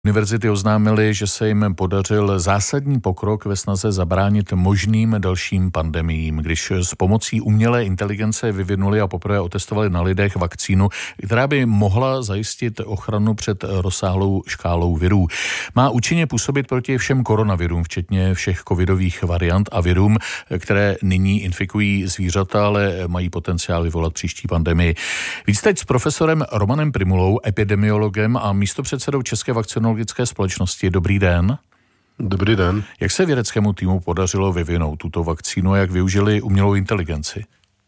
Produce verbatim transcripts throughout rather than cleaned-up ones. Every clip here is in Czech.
Univerzity oznámily, že se jim podařil zásadní pokrok ve snaze zabránit možným dalším pandemiím, když s pomocí umělé inteligence vyvinuli a poprvé otestovali na lidech vakcínu, která by mohla zajistit ochranu před rozsáhlou škálou virů. Má účinně působit proti všem koronavirům, včetně všech covidových variant a virům, které nyní infikují zvířata, ale mají potenciál vyvolat příští pandemii. Víc teď s profesorem Romanem Prymulou, epidemiologem a místopředsedou České vakcinologické společnosti. Dobrý den. Dobrý den. Jak se vědeckému týmu podařilo vyvinout tuto vakcínu a jak využili umělou inteligenci?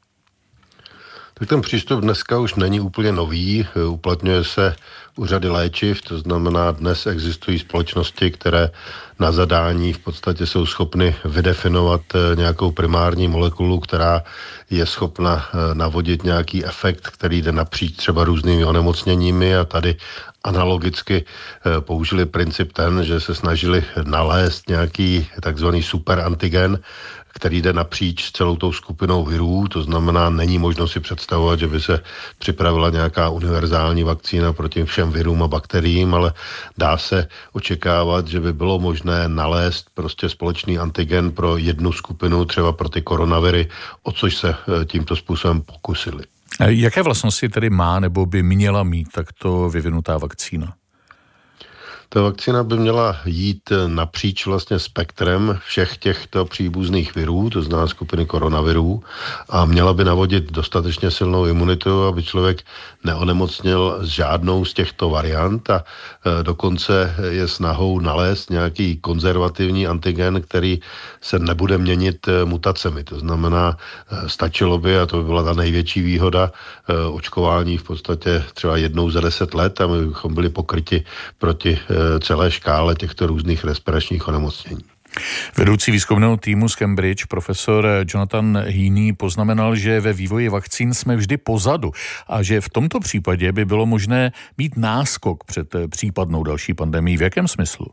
Tak ten přístup dneska už není úplně nový, uplatňuje se u řady léčiv, to znamená, dnes existují společnosti, které na zadání v podstatě jsou schopny vydefinovat nějakou primární molekulu, která je schopna navodit nějaký efekt, který jde napříč třeba různými onemocněními, a tady analogicky použili princip ten, že se snažili nalézt nějaký takzvaný superantigen, který jde napříč celou tou skupinou virů, to znamená, není možno si představovat, že by se připravila nějaká univerzální vakcína proti všem virům a bakteriím, ale dá se očekávat, že by bylo možné nalézt prostě společný antigen pro jednu skupinu, třeba pro ty koronaviry, o což se tímto způsobem pokusili. Jaké vlastnosti tedy má nebo by měla mít takto vyvinutá vakcína? Ta vakcína by měla jít napříč vlastně spektrem všech těchto příbuzných virů, to znamená skupiny koronavirů, a měla by navodit dostatečně silnou imunitu, aby člověk neonemocněl s žádnou z těchto variant, a dokonce je snahou nalézt nějaký konzervativní antigen, který se nebude měnit mutacemi. To znamená, stačilo by, a to by byla ta největší výhoda, očkování v podstatě třeba jednou za deset let, a my bychom byli pokryti proti celé škále těchto různých respiračních onemocnění. Vedoucí výzkumného týmu z Cambridge, profesor Jonathan Heaney, poznamenal, že ve vývoji vakcín jsme vždy pozadu a že v tomto případě by bylo možné mít náskok před případnou další pandemií. V jakém smyslu?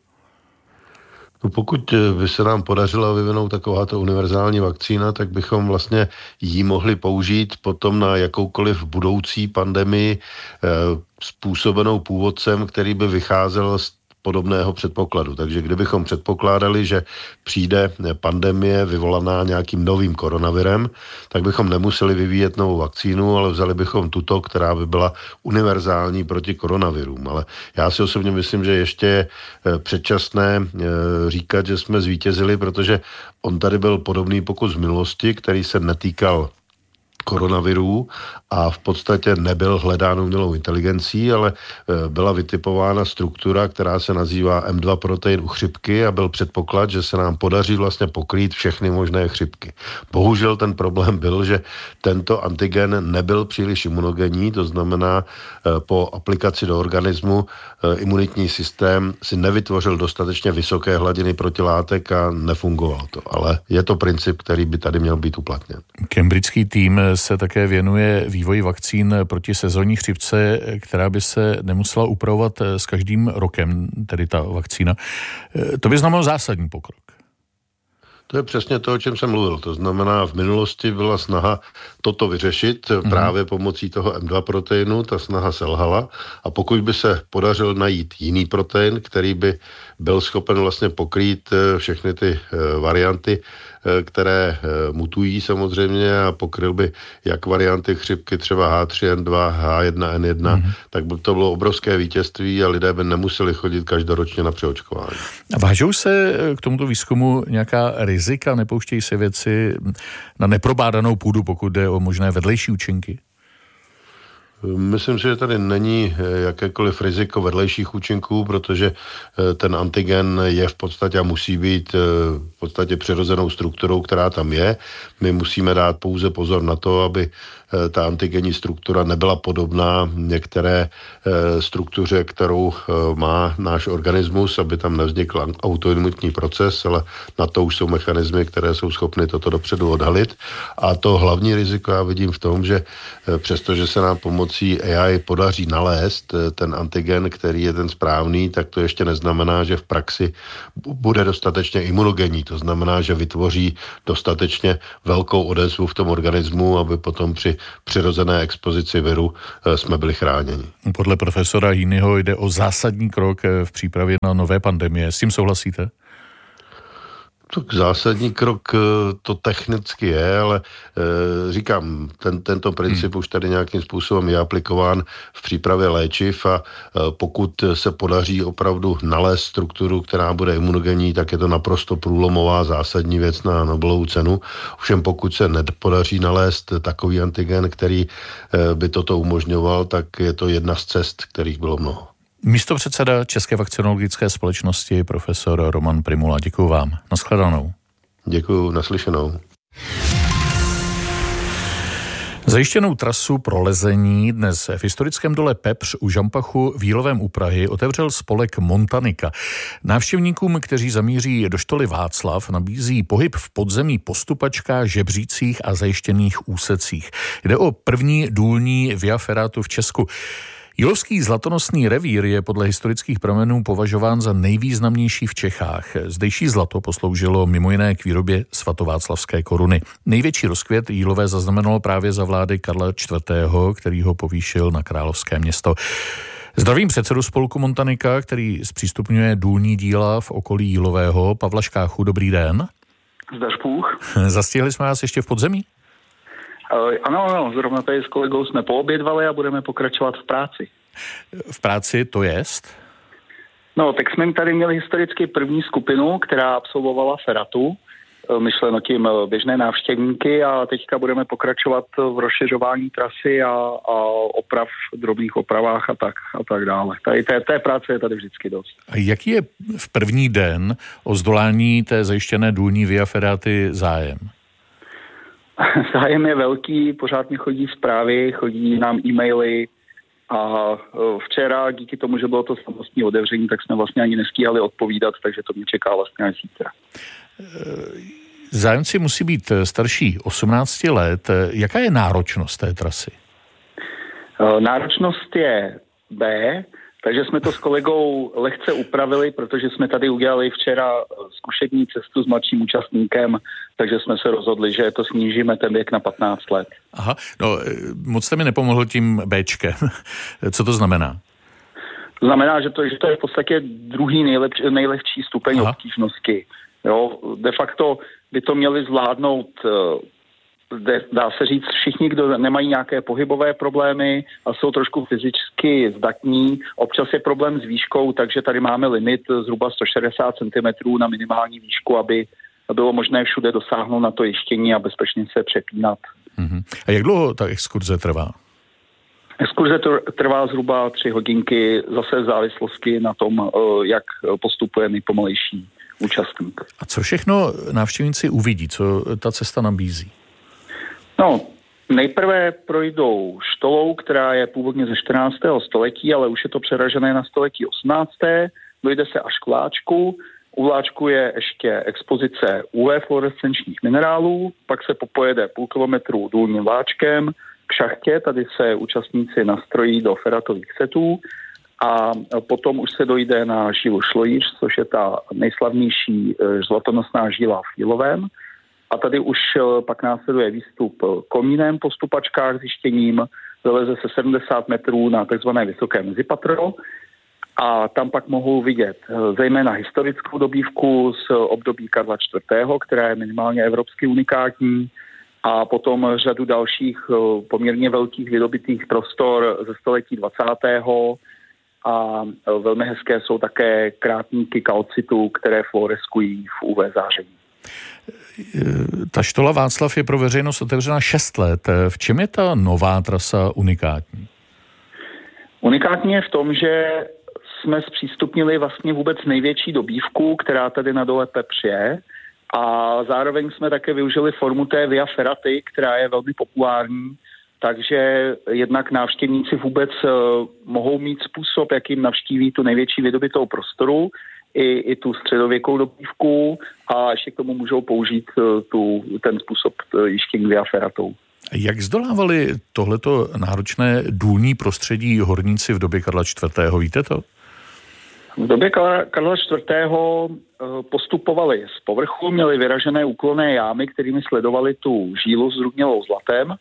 No, pokud by se nám podařilo vyvinout takováto univerzální vakcína, tak bychom vlastně ji mohli použít potom na jakoukoliv budoucí pandemii eh, způsobenou původcem, který by vycházel z podobného předpokladu. Takže kdybychom předpokládali, že přijde pandemie vyvolaná nějakým novým koronavirem, tak bychom nemuseli vyvíjet novou vakcínu, ale vzali bychom tuto, která by byla univerzální proti koronavirům. Ale já si osobně myslím, že ještě je předčasné říkat, že jsme zvítězili, protože on tady byl podobný pokus v minulosti, který se netýkal koronavirů a v podstatě nebyl hledán umělou inteligencí, ale byla vytipována struktura, která se nazývá em dva protein u chřipky, a byl předpoklad, že se nám podaří vlastně pokrýt všechny možné chřipky. Bohužel ten problém byl, že tento antigen nebyl příliš imunogenní, to znamená, po aplikaci do organismu imunitní systém si nevytvořil dostatečně vysoké hladiny protilátek a nefungoval to. Ale je to princip, který by tady měl být uplatněn. Cambridgeský tým se také věnuje vývoji vakcín proti sezónní chřipce, která by se nemusela upravovat s každým rokem, tedy ta vakcína. To by znamenalo zásadní pokrok. To je přesně to, o čem jsem mluvil. To znamená, v minulosti byla snaha toto vyřešit mm. právě pomocí toho em dva proteinu, ta snaha selhala, a pokud by se podařil najít jiný protein, který by byl schopen vlastně pokrýt všechny ty varianty, které mutují samozřejmě, a pokryl by jak varianty chřipky třeba há tři en dva, há jedna en jedna, mm. tak by to bylo obrovské vítězství a lidé by nemuseli chodit každoročně na přeočkování. A vážou se k tomuto výzkumu nějaká rizika? Nepouštějí se věci na neprobádanou půdu, pokud jde o možné vedlejší účinky? Myslím si, že tady není jakékoliv riziko vedlejších účinků, protože ten antigen je v podstatě a musí být v podstatě přirozenou strukturou, která tam je. My musíme dát pouze pozor na to, aby ta antigenní struktura nebyla podobná některé struktuře, kterou má náš organismus, aby tam nevznikl autoimunitní proces, ale na to už jsou mechanismy, které jsou schopny toto dopředu odhalit. A to hlavní riziko já vidím v tom, že přestože se nám pomocí á í podaří nalézt ten antigen, který je ten správný, tak to ještě neznamená, že v praxi bude dostatečně imunogenní. To znamená, že vytvoří dostatečně velkou odezvu v tom organismu, aby potom při přirozené expozici viru jsme byli chráněni. Podle profesora Jínyho jde o zásadní krok v přípravě na nové pandemie. S tím souhlasíte? Tak zásadní krok to technicky je, ale e, říkám, ten, tento princip hmm. už tady nějakým způsobem je aplikován v přípravě léčiv a e, pokud se podaří opravdu nalézt strukturu, která bude imunogenní, tak je to naprosto průlomová zásadní věc na Nobelovu cenu. Ovšem pokud se nepodaří nalézt takový antigen, který e, by toto umožňoval, tak je to jedna z cest, kterých bylo mnoho. Místopředseda České vakcinologické společnosti profesor Roman Prymula. Děkuju vám. Naschledanou. Děkuju, naslyšenou. Zajištěnou trasu pro lezení dnes v historickém dole Pepř u Žampachu v Jílovém u Prahy otevřel spolek Montanika. Návštěvníkům, kteří zamíří do štoly Václav, nabízí pohyb v podzemí po stupačkách, žebřících a zajištěných úsecích. Jde o první důlní via ferratu v Česku. Jílovský zlatonosný revír je podle historických pramenů považován za nejvýznamnější v Čechách. Zdejší zlato posloužilo mimo jiné k výrobě svatováclavské koruny. Největší rozkvět Jílové zaznamenalo právě za vlády Karla čtvrtého., který ho povýšil na královské město. Zdravím předsedu spolku Montanika, který zpřístupňuje důlní díla v okolí Jílového, Pavla Škáchu. Dobrý den. Zdař Bůh. Zastihli jsme vás ještě v podzemí? Ano, ano, zrovna tady s kolegou jsme poobědvali a budeme pokračovat v práci. V práci to jest? No, tak jsme tady měli historicky první skupinu, která absolvovala feratu, myšleno tím běžné návštěvníky, a teďka budeme pokračovat v rozšiřování trasy a, a oprav, drobných opravách a tak, a tak dále. Tady té, té práce je tady vždycky dost. A jaký je v první den o zdolání té zajištěné důlní via ferraty zájem? Zájem je velký, pořád mi chodí zprávy, chodí nám e-maily a včera díky tomu, že bylo to samostní otevření, tak jsme vlastně ani nestíhali odpovídat, takže to mě čeká vlastně až zítra. Zájemci musí být starší osmnáct let. Jaká je náročnost té trasy? Náročnost je B, takže jsme to s kolegou lehce upravili, protože jsme tady udělali včera zkušební cestu s mladším účastníkem, takže jsme se rozhodli, že to snížíme ten věk na patnáct let. Aha, no moc jste mi nepomohl tím Bčkem. Co to znamená? To znamená, že to, že to je v podstatě druhý nejlepší, nejlehčí stupeň Aha. obtížnosti. Jo, de facto by to měli zvládnout, dá se říct, všichni, kdo nemají nějaké pohybové problémy a jsou trošku fyzicky zdatní. Občas je problém s výškou, takže tady máme limit zhruba sto šedesát centimetrů na minimální výšku, aby bylo možné všude dosáhnout na to jištění a bezpečně se přepínat. Uh-huh. A jak dlouho ta exkurze trvá? Exkurze trvá zhruba tři hodinky, zase v závislosti na tom, jak postupuje nejpomalejší účastník. A co všechno návštěvníci uvidí? Co ta cesta nabízí? No, nejprve projdou štolou, která je původně ze čtrnáctého století, ale už je to přeražené na století osmnácté. Dojde se až k vláčku. U vláčku je ještě expozice U V fluorescenčních minerálů, pak se popojede půl kilometru důlním vláčkem k šachtě, tady se účastníci nastrojí do ferratových setů a potom už se dojde na žilu Šlojíř, což je ta nejslavnější zlatonosná žila v Jílovém. A tady už pak následuje výstup komínem po stupačkách s jištěním, vyleze se sedmdesát metrů na takzvané vysoké mezipatro a tam pak mohou vidět zejména historickou dobývku z období Karla čtvrtého., která je minimálně evropsky unikátní, a potom řadu dalších poměrně velkých vydobitých prostor ze století dvacátého a velmi hezké jsou také krátníky kalcitu, které fluoreskují v U V záření. Ta štola Václav je pro veřejnost otevřena šest let. V čem je ta nová trasa unikátní? Unikátní je v tom, že jsme zpřístupnili vlastně vůbec největší dobývku, která tady na dole Pepř je, a zároveň jsme také využili formu té via ferraty, která je velmi populární, takže jednak návštěvníci vůbec mohou mít způsob, jakým navštíví tu největší vydobitou prostoru, I, i tu středověkou dobývku, a ještě k tomu můžou použít tu, ten způsob jištění via ferratou. Jak zdolávali tohleto náročné důlní prostředí horníci v době Karla čtvrtého., víte to? V době Karla čtvrtého. postupovali z povrchu, měli vyražené úklonné jámy, kterými sledovali tu žílu s zrudnělou zlatem,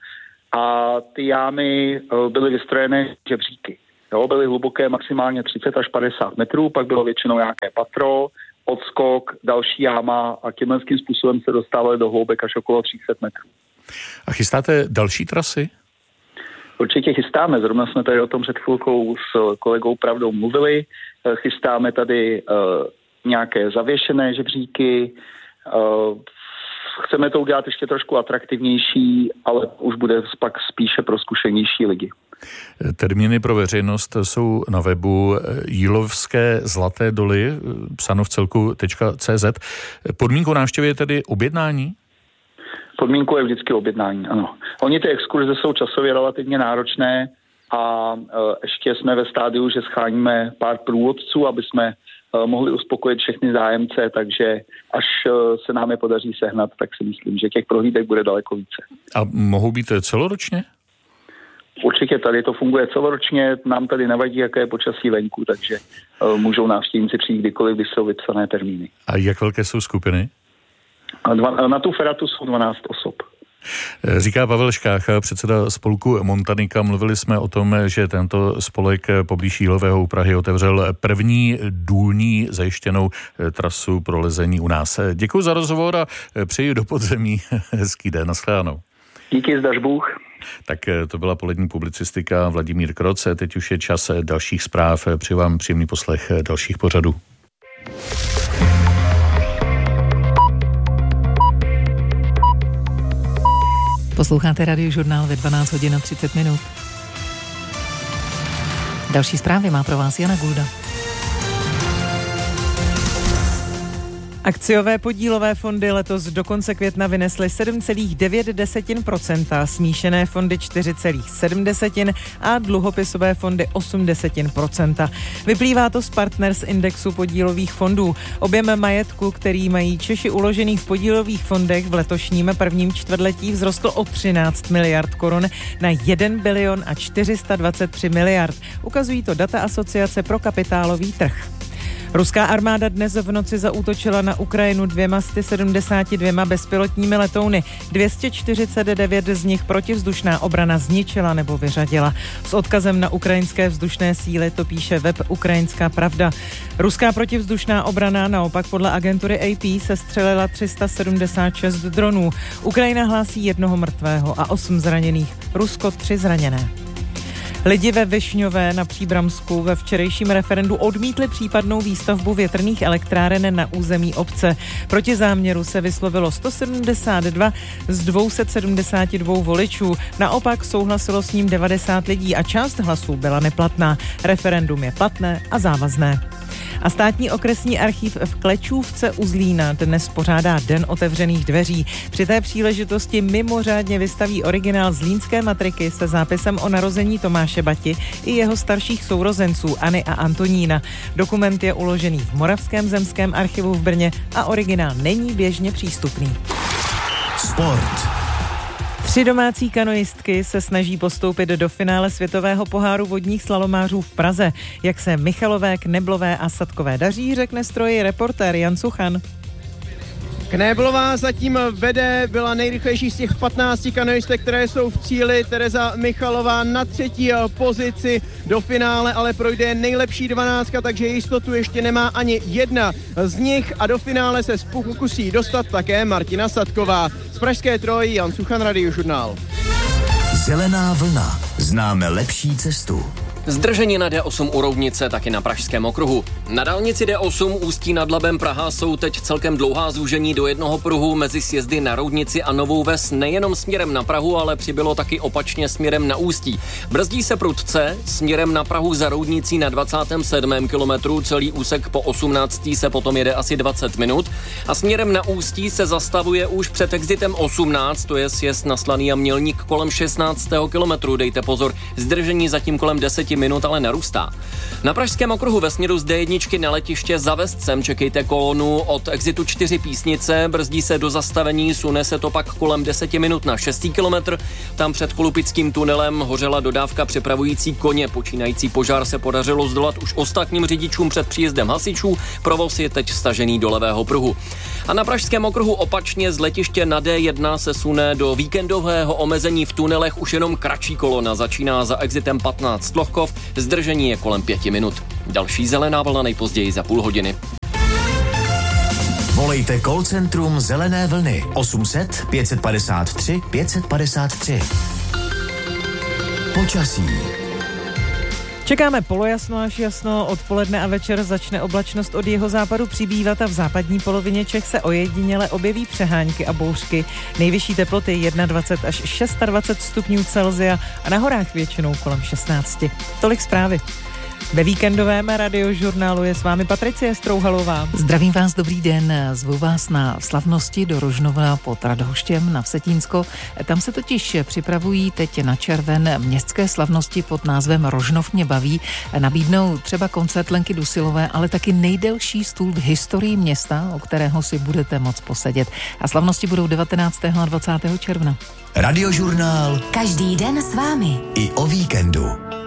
a ty jámy byly vystrojené žebříky. Jo, byly hluboké maximálně třicet až padesát metrů, pak bylo většinou nějaké patro, odskok, další jáma a tímhle způsobem se dostávali do hloubek až okolo tři sta metrů. A chystáte další trasy? Určitě chystáme, zrovna jsme tady o tom před chvilkou s kolegou Pravdou mluvili. Chystáme tady uh, nějaké zavěšené žebříky, uh, chceme to udělat ještě trošku atraktivnější, ale už bude pak spíše pro zkušenější lidi. Termíny pro veřejnost jsou na webu Jílovské zlaté doly, psáno v celku .cz. Podmínkou návštěvy je tedy objednání? Podmínkou je vždycky objednání, ano. Oni ty exkurze jsou časově relativně náročné a e, ještě jsme ve stádiu, že scháníme pár průvodců, aby jsme e, mohli uspokojit všechny zájemce, takže až e, se nám je podaří sehnat, tak si myslím, že těch prohlídek bude daleko více. A mohou být celoročně? Určitě tady to funguje celoročně, nám tady nevadí, jaké je počasí venku, takže e, můžou návštěvníci přijít kdykoliv, když jsou vypsané termíny. A jak velké jsou skupiny? Dva, na tu feratu jsou dvanáct osob. Říká Pavel Škácha, předseda spolku Montanika. Mluvili jsme o tom, že tento spolek poblíž Jílového u Prahy otevřel první důlní zajištěnou trasu pro lezení u nás. Děkuji za rozhovor a přeji do podzemí hezký den. Naschledanou. Díky, zdaž Bůh. Tak to byla polední publicistika Vladimír Kroc. Teď už je čas dalších zpráv. Přeji vám příjemný poslech dalších pořadů. Posloucháte Radiožurnál ve dvanáct hodin a třicet minut. Další zprávy má pro vás Jana Gulda. Akciové podílové fondy letos do konce května vynesly sedm celá devět procenta, smíšené fondy čtyři celá sedm a dluhopisové fondy osm procenta. Vyplývá to z Partners indexu podílových fondů. Objem majetku, který mají Češi uložený v podílových fondech, v letošním prvním čtvrtletí vzrostl o třináct miliard korun na jeden bilion a čtyři sta dvacet tři miliard. Ukazují to data Asociace pro kapitálový trh. Ruská armáda dnes v noci zaútočila na Ukrajinu dvěma sty sedmdesáti dvěma bezpilotními letouny. dvě stě čtyřicet devět z nich protivzdušná obrana zničila nebo vyřadila. S odkazem na ukrajinské vzdušné síly to píše web Ukrajinská pravda. Ruská protivzdušná obrana naopak podle agentury A P sestřelila tři sta sedmdesát šest dronů. Ukrajina hlásí jednoho mrtvého a osm zraněných. Rusko tři zraněné. Lidi ve Višňové na Příbramsku ve včerejším referendu odmítli případnou výstavbu větrných elektráren na území obce. Proti záměru se vyslovilo sto sedmdesát dva z dvě stě sedmdesát dva voličů. Naopak souhlasilo s ním devadesát lidí a část hlasů byla neplatná. Referendum je platné a závazné. A státní okresní archív v Klečůvce u Zlína dnes pořádá Den otevřených dveří. Při té příležitosti mimořádně vystaví originál zlínské matriky se zápisem o narození Tomáše Bati i jeho starších sourozenců Anny a Antonína. Dokument je uložený v Moravském zemském archivu v Brně a originál není běžně přístupný. Sport. Tři domácí kanoistky se snaží postoupit do finále světového poháru vodních slalomářů v Praze. Jak se Michalové, Kneblové a Sadkové daří, řekne stroji reportér Jan Suchan. Knéblová zatím vede, byla nejrychlejší z těch patnácti kanoistek, které jsou v cíli. Tereza Michalová na třetí pozici do finále, ale projde nejlepší dvanáctka, takže jistotu ještě nemá ani jedna z nich a do finále se pokusí dostat také Martina Sadková. Z pražské Troji Jan Suchan, Radiožurnál. Zelená vlna. Známe lepší cestu. Zdržení na D osm u Roudnice, taky na Pražském okruhu. Na dálnici D osm Ústí nad Labem Praha jsou teď celkem dlouhá zúžení do jednoho pruhu mezi sjezdy na Roudnici a Novou Ves nejenom směrem na Prahu, ale přibylo taky opačně směrem na Ústí. Brzdí se prudce, směrem na Prahu za Roudnicí na dvacátém sedmém kilometru, celý úsek po osmnáctém se potom jede asi dvacet minut a směrem na Ústí se zastavuje už před exitem osmnáct, to je sjezd na Slaný a Mělník kolem šestnáctého kilometru, dejte pozor, zdržení zatím kolem deset minut, ale narůstá. Na Pražském okruhu ve směru z D jedna na letiště za Vestcem čekejte kolonu od exitu čtyři Písnice, brzdí se do zastavení, sune se to pak kolem deset minut na šestý kilometr. Tam před Kolupickým tunelem hořela dodávka přepravující koně. Počínající požár se podařilo zdolat už ostatním řidičům před příjezdem hasičů. Provoz je teď stažený do levého pruhu. A na pražském okruhu opačně z letiště na D jedna se sune do víkendového omezení v tunelech už jenom kratší kolona. Začíná za exitem patnáct Lohkov, zdržení je kolem pěti minut. Další zelená vlna nejpozději za půl hodiny. Volejte call centrum Zelené vlny osm set pět padesát tři pět padesát tři. Počasí. Čekáme polojasno až jasno, odpoledne a večer začne oblačnost od jihozápadu přibývat a v západní polovině Čech se ojediněle objeví přehánky a bouřky. Nejvyšší teploty dvacet jedna až dvacet šest stupňů Celsia a na horách většinou kolem šestnáct. Tolik zprávy. Ve víkendovém radiožurnálu je s vámi Patricie Strouhalová. Zdravím vás, dobrý den. Zvu vás na slavnosti do Rožnova pod Radhoštěm na Vsetínsko. Tam se totiž připravují teď na červen městské slavnosti pod názvem Rožnov mě baví. Nabídnou třeba koncert Lenky Dusilové, ale taky nejdelší stůl v historii města, o kterého si budete moct posedět. A slavnosti budou devatenáctého a dvacátého června. Radiožurnál. Každý den s vámi. I o víkendu.